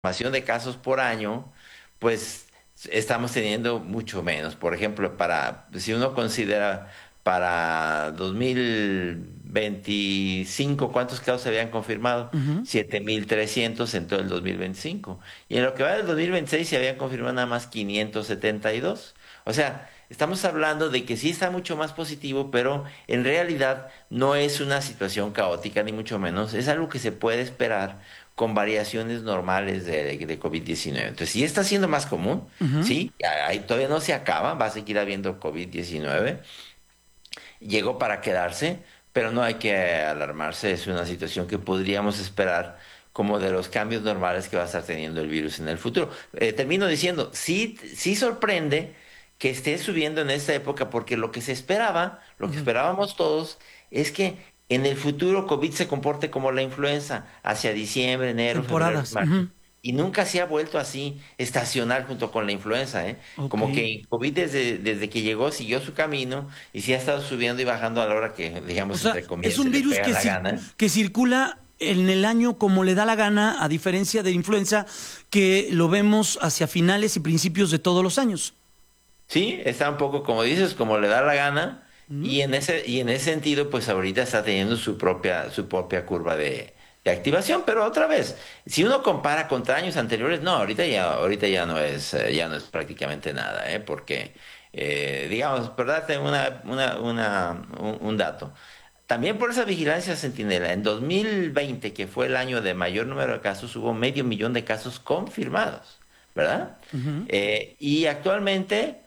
confirmación de casos por año, pues estamos teniendo mucho menos. Por ejemplo, si uno considera para 2025, ¿cuántos casos se habían confirmado? Ujú. 7.300 en todo el 2025. Y en lo que va del 2026 se habían confirmado nada más 572. O sea, estamos hablando de que sí está mucho más positivo, pero en realidad no es una situación caótica, ni mucho menos. Es algo que se puede esperar con variaciones normales de COVID-19. Entonces, sí está siendo más común, Ujú. sí, ahí todavía no se acaba, va a seguir habiendo COVID-19, llegó para quedarse, pero no hay que alarmarse, es una situación que podríamos esperar como de los cambios normales que va a estar teniendo el virus en el futuro. Termino diciendo, sí, sí sorprende que esté subiendo en esta época, porque lo que se esperaba, lo que Ujú. esperábamos todos, es que en el futuro COVID se comporte como la influenza, hacia diciembre, enero, febrero, Temporadas. marzo. Ujú. Y nunca se ha vuelto así, estacional junto con la influenza, ¿eh? Ok. Como que COVID desde que llegó siguió su camino y sí ha estado subiendo y bajando a la hora que, O digamos, sea, entre es comillas, se un le virus pega la gana. que circula en el año como le da la gana, a diferencia de influenza, que lo vemos hacia finales y principios de todos los años. Sí, está un poco, como dices, como le da la gana, Ujú. y en ese sentido, pues ahorita está teniendo su propia curva de activación, pero otra vez, si uno compara contra años anteriores, no, ahorita ya no es prácticamente nada, porque, digamos, por darte un dato. También por esa vigilancia centinela, en 2020, que fue el año de mayor número de casos, hubo 500,000 de casos confirmados, ¿verdad? Ujú. Y actualmente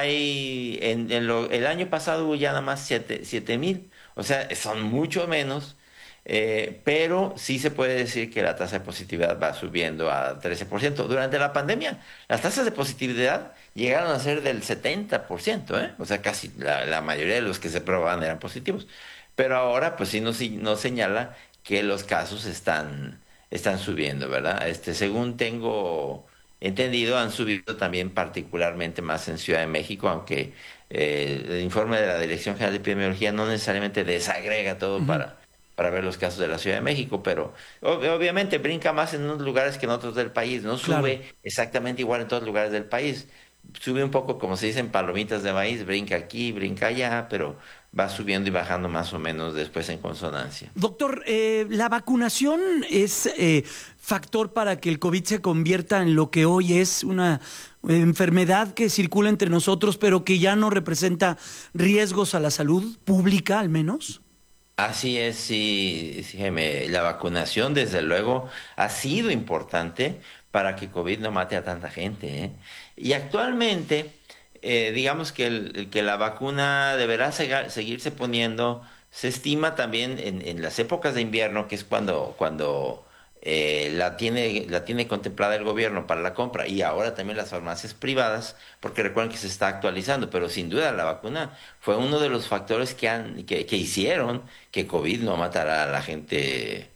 el año pasado hubo ya nada más 7,000, o sea, son mucho menos, pero sí se puede decir que la tasa de positividad va subiendo a 13%. Durante la pandemia, las tasas de positividad llegaron a ser del 70%, ¿eh? O sea, casi la mayoría de los que se probaban eran positivos. Pero ahora, pues sí nos señala que los casos están subiendo, ¿verdad? Según tengo entendido, han subido también particularmente más en Ciudad de México, aunque el informe de la Dirección General de Epidemiología no necesariamente desagrega todo Ujú. para ver los casos de la Ciudad de México, pero obviamente brinca más en unos lugares que en otros del país, no Claro. sube exactamente igual en todos los lugares del país. Sube un poco, como se dicen, palomitas de maíz, brinca aquí, brinca allá, pero va subiendo y bajando más o menos después en consonancia. Doctor, ¿la vacunación es factor para que el COVID se convierta en lo que hoy es una enfermedad que circula entre nosotros, pero que ya no representa riesgos a la salud pública, al menos? Así es, sí, sí, Jaime. La vacunación, desde luego, ha sido importante para que COVID no mate a tanta gente, ¿eh? Y actualmente, digamos que la vacuna deberá seguirse poniendo. Se estima también en las épocas de invierno, que es cuando la tiene contemplada el gobierno para la compra, y ahora también las farmacias privadas, porque recuerden que se está actualizando, pero sin duda la vacuna fue uno de los factores que hicieron que COVID no matara a la gente,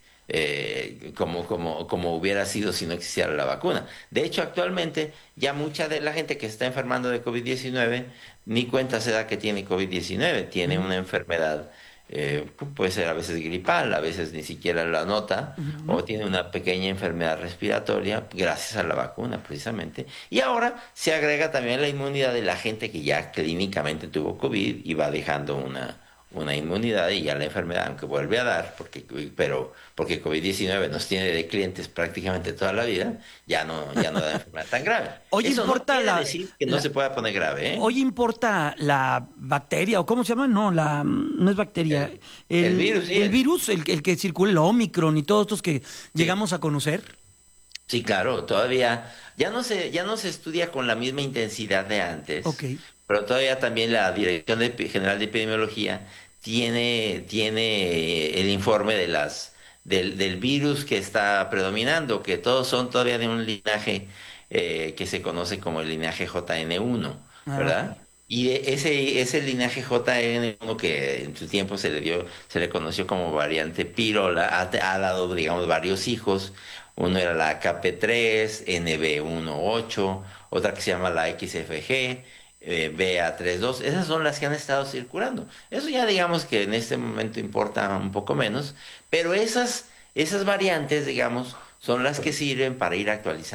como hubiera sido si no existiera la vacuna. De hecho, actualmente ya mucha de la gente que se está enfermando de COVID-19 ni cuenta se da que tiene COVID-19, tiene Ujú. una enfermedad. Puede ser a veces gripal, a veces ni siquiera la nota, Ujú. o tiene una pequeña enfermedad respiratoria gracias a la vacuna, precisamente. Y ahora se agrega también la inmunidad de la gente que ya clínicamente tuvo COVID y va dejando una inmunidad, y ya la enfermedad, aunque vuelve a dar, porque COVID-19 nos tiene de clientes prácticamente toda la vida, ya no da enfermedad tan grave. Hoy Eso no importa quiere decir que no la- se pueda poner grave, ¿eh? hoy importa la bacteria, o cómo se llama, no, no es bacteria, El, el virus, sí, el virus, el que circula, el Omicron y todos estos que sí. llegamos a conocer. Sí, claro, todavía ya no se estudia con la misma intensidad de Ok. antes, pero todavía también la Dirección General de Epidemiología tiene el informe del virus que está predominando, que todos son todavía de un linaje que se conoce como el linaje JN1, Ah, ok. ¿verdad? Y ese linaje JN1, que en su tiempo se le conoció como variante Pirola, ha dado, digamos, varios hijos. Uno era la KP3, NB18, otra que se llama la XFG, BA32. Esas son las que han estado circulando. Eso ya digamos que en este momento importa un poco menos, pero esas variantes, digamos, son las que sirven para ir actualizando